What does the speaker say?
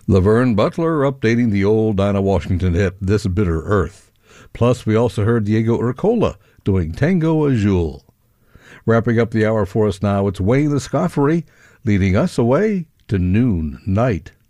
Laverne Butler updating the old Dinah Washington hit This Bitter Earth. Plus, we also heard Diego Urcola doing Tango Azul. Wrapping up the hour for us now, it's Wayne Escoffery leading us away to Noon Night.